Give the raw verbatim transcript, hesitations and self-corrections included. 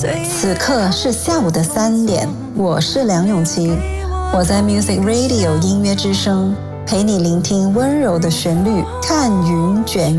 此刻是下午的三点，我是梁咏琪，我在 Music Radio 音乐之声陪你聆听温柔的旋律，看云卷